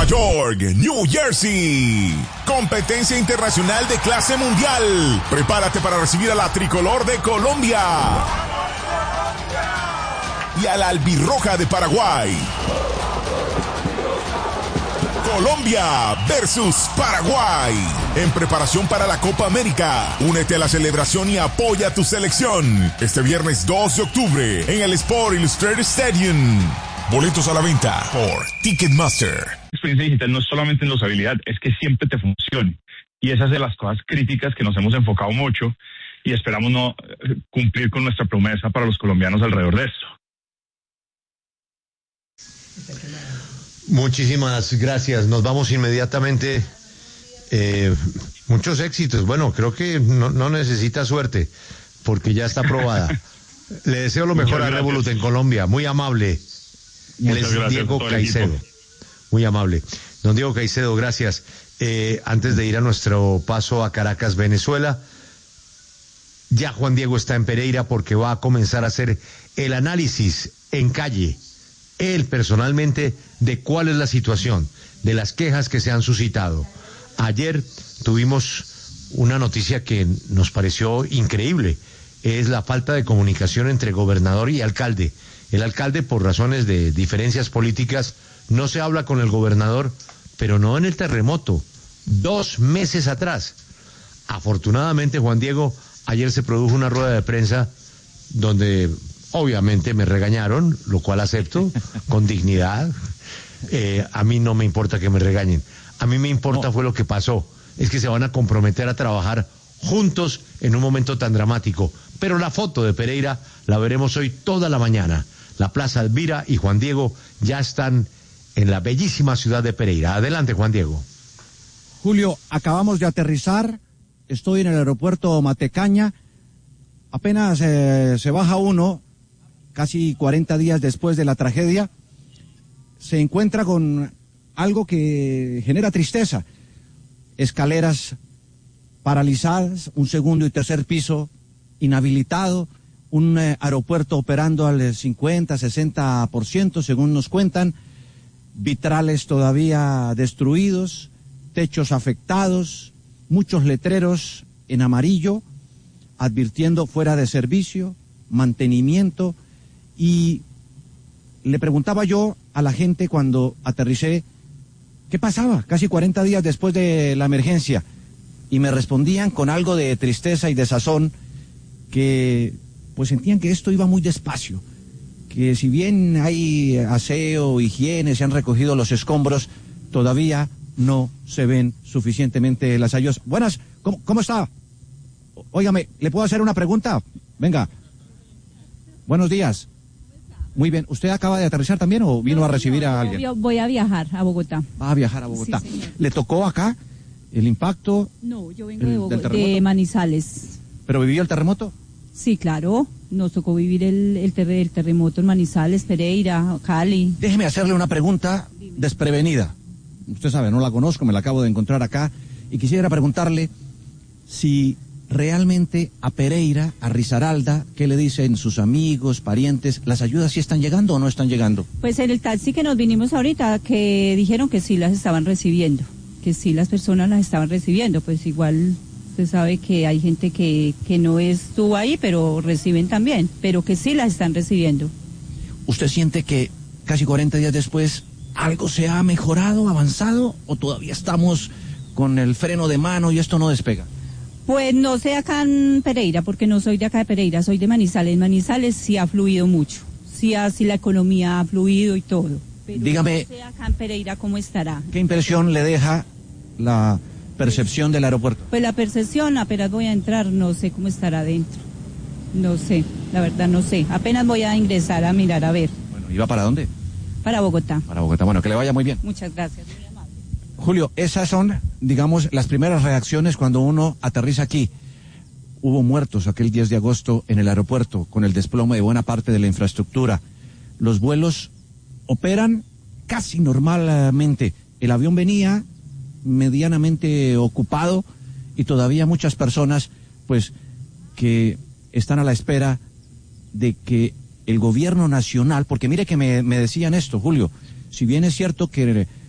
York, New Jersey. Competencia internacional de clase mundial. Prepárate para recibir a la tricolor de Colombia y a la albirroja de Paraguay. Colombia versus Paraguay. En preparación para la Copa América. Únete a la celebración y apoya a tu selección. Este viernes 2 de octubre en el Sport Illustrated Stadium. Boletos a la venta por Ticketmaster. Experiencia digital no es solamente en la usabilidad, es que siempre te funcione. Y esa es de las cosas críticas que nos hemos enfocado mucho y esperamos no cumplir con nuestra promesa para los colombianos alrededor de esto. Muchísimas gracias. Nos vamos inmediatamente. Muchos éxitos. Bueno, creo que no necesita suerte porque ya está aprobada. Le deseo lo mejor a Revolut en Colombia. Muy amable. Él es Diego Caicedo. Muy amable. Don Diego Caicedo, gracias. Antes de ir a nuestro paso a Caracas, Venezuela, ya Juan Diego está en Pereira porque va a comenzar a hacer el análisis en calle, él personalmente, de cuál es la situación, de las quejas que se han suscitado. Ayer tuvimos una noticia que nos pareció increíble, es la falta de comunicación entre gobernador y alcalde. El alcalde, por razones de diferencias políticas, no se habla con el gobernador, pero no en el terremoto, 2 meses atrás. Afortunadamente, Juan Diego, ayer se produjo una rueda de prensa donde obviamente me regañaron, lo cual acepto con dignidad. A mí no me importa que me regañen. A mí me importa fue lo que pasó. Es que se van a comprometer a trabajar juntos en un momento tan dramático. Pero la foto de Pereira la veremos hoy toda la mañana. La Plaza Elvira y Juan Diego ya están en la bellísima ciudad de Pereira. Adelante, Juan Diego. Julio, acabamos de aterrizar. Estoy en el aeropuerto Matecaña. Apenas se baja uno, casi 40 días después de la tragedia, se encuentra con algo que genera tristeza. Escaleras paralizadas, un segundo y tercer piso inhabilitado, un aeropuerto operando al 50-60%, según nos cuentan, vitrales todavía destruidos, techos afectados, muchos letreros en amarillo, advirtiendo fuera de servicio, mantenimiento. Y le preguntaba yo a la gente cuando aterricé, ¿qué pasaba? Casi 40 días después de la emergencia. Y me respondían con algo de tristeza y desazón, que pues sentían que esto iba muy despacio, que si bien hay aseo, higiene, se han recogido los escombros, todavía no se ven suficientemente las ayudas. Buenas, ¿cómo está? Óigame, ¿le puedo hacer una pregunta? Venga. Buenos días. Muy bien. ¿Usted acaba de aterrizar también o vino a recibir a alguien? Yo voy a viajar a Bogotá. Va a viajar a Bogotá. Sí, señor. ¿Le tocó acá el impacto? No, yo vengo de Bogotá, de Manizales. ¿Pero vivió el terremoto? Sí, claro. Nos tocó vivir el terremoto en Manizales, Pereira, Cali. Déjeme hacerle una pregunta desprevenida. Usted sabe, no la conozco, me la acabo de encontrar acá. Y quisiera preguntarle si realmente a Pereira, a Risaralda, ¿qué le dicen sus amigos, parientes? ¿Las ayudas sí están llegando o no están llegando? Pues en el taxi que nos vinimos ahorita, que dijeron que sí las estaban recibiendo, que sí las personas las estaban recibiendo. Pues igual usted sabe que hay gente que no estuvo ahí, pero reciben también, pero que sí las están recibiendo. ¿Usted siente que casi 40 días después algo se ha mejorado, avanzado, o todavía estamos con el freno de mano y esto no despega? Pues no sé acá en Pereira, porque no soy de acá de Pereira, soy de Manizales. En Manizales sí ha fluido mucho, sí la economía ha fluido y todo. Pero dígame, no sé acá en Pereira cómo estará. ¿Qué impresión le deja la percepción del aeropuerto? Pues la percepción, apenas voy a entrar, no sé cómo estará adentro. No sé, la verdad no sé. Apenas voy a ingresar a mirar a ver. Bueno, ¿iba para dónde? Para Bogotá. Para Bogotá, bueno, que le vaya muy bien. Muchas gracias. Julio, esas son, digamos, las primeras reacciones cuando uno aterriza aquí. Hubo muertos aquel 10 de agosto en el aeropuerto con el desplome de buena parte de la infraestructura. Los vuelos operan casi normalmente. El avión venía medianamente ocupado y todavía muchas personas, pues, que están a la espera de que el gobierno nacional, porque mire que me decían esto, Julio, si bien es cierto que